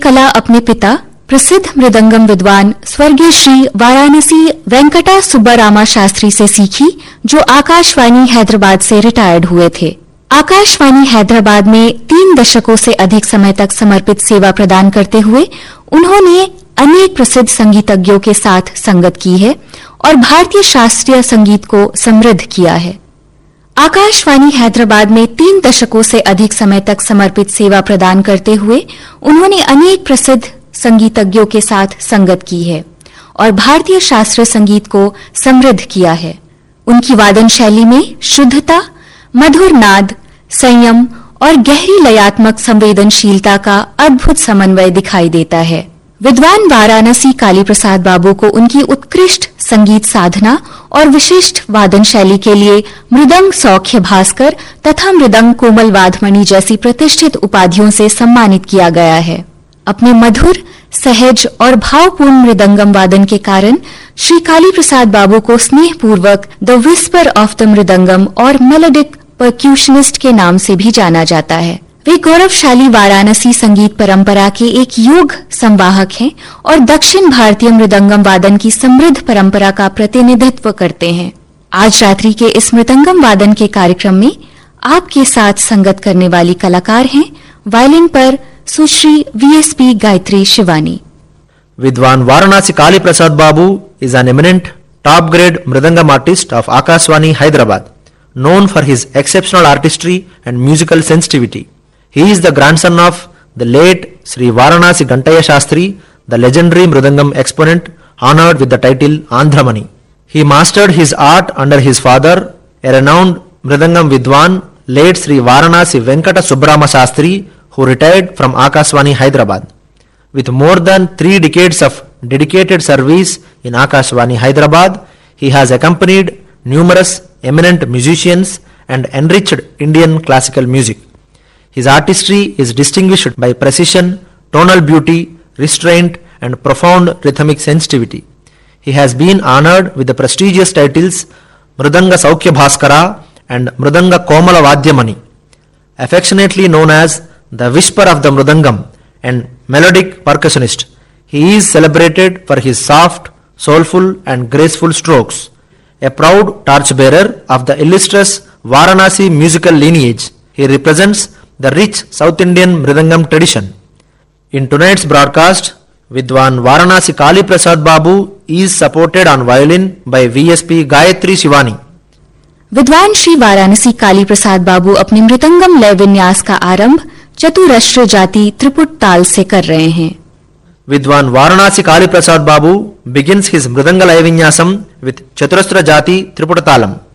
कला अपने पिता प्रसिद्ध मृदंगम विद्वान स्वर्गीय श्री वाराणसी वेंकटा सुब्बारामा शास्त्री से सीखी, जो आकाशवाणी हैदराबाद से रिटायर्ड हुए थे। आकाशवाणी हैदराबाद में 3 दशकों से अधिक समय तक समर्पित सेवा प्रदान करते हुए उन्होंने अनेक प्रसिद्ध संगीतज्ञों के साथ संगत की है और भारतीय शास्त्रीय संगीत को समृद्ध किया है। आकाशवाणी हैदराबाद में 3 दशकों से अधिक समय तक समर्पित सेवा प्रदान करते हुए उन्होंने अनेक प्रसिद्ध संगीतज्ञों के साथ संगत की है और भारतीय शास्त्रीय संगीत को समृद्ध किया है। उनकी वादन शैली में शुद्धता, मधुर नाद, संयम और गहरी लयात्मक संवेदनशीलता का अद्भुत समन्वय दिखाई देता है। विद्वान वाराणसी काली प्रसाद बाबू को उनकी उत्कृष्ट संगीत साधना और विशिष्ट वादन शैली के लिए मृदंग सौख्य भास्कर तथा मृदंग कोमल वाधमणि जैसी प्रतिष्ठित उपाधियों से सम्मानित किया गया है। अपने मधुर, सहज और भावपूर्ण मृदंगम वादन के कारण श्री काली प्रसाद बाबू को स्नेहपूर्वक the whisper of the mridangam और मेलोडिक परक्यूशनिस्ट के नाम से भी जाना जाता है। वे गौरवशाली वाराणसी संगीत परंपरा के एक युग संवाहक हैं और दक्षिण भारतीय मृदंगम वादन की समृद्ध परंपरा का प्रतिनिधित्व करते हैं। आज रात्रि के इस मृदंगम वादन के कार्यक्रम में आपके साथ संगत करने वाली कलाकार हैं वायलिन पर सुश्री वीएसपी गायत्री शिवानी। विद्वान वाराणसी काली प्रसाद बाबू is an eminent top-grade mridangam artist of Akashvani Hyderabad, known for his exceptional artistry and musical sensitivity. He is the grandson of the late Sri Varanasi Gantaya Shastri, the legendary mridangam exponent honored with the title Andhramani. He mastered his art under his father, a renowned mridangam vidwan, late Sri Varanasi Venkata Subbarama Shastri, who retired from Akashvani Hyderabad. With more than 3 decades of dedicated service in Akashvani Hyderabad, he has accompanied numerous eminent musicians and enriched Indian classical music. His artistry is distinguished by precision, tonal beauty, restraint, and profound rhythmic sensitivity. He has been honored with the prestigious titles Mridanga Saukhya Bhaskara and Mridanga Komala Vadyamani, affectionately known as the Whisper of the Mridangam and melodic percussionist. He is celebrated for his soft, soulful, and graceful strokes. A proud torchbearer of the illustrious Varanasi musical lineage, he represents the rich South Indian Mridangam tradition. In tonight's broadcast, Vidwan Varanasi Kali Prasad Babu is supported on violin by VSP Gayatri Shivani. विद्वान श्री वाराणसी काली प्रसाद बाबू अपने मृदंगम लय विन्यास का आरंभ चतुरस्र जाति त्रिपुट ताल से कर रहे हैं। Vidwan Varanasi Kali Prasad Babu begins his Mridanga Laya Vinyasam with Chaturastra Jati Triputatalam.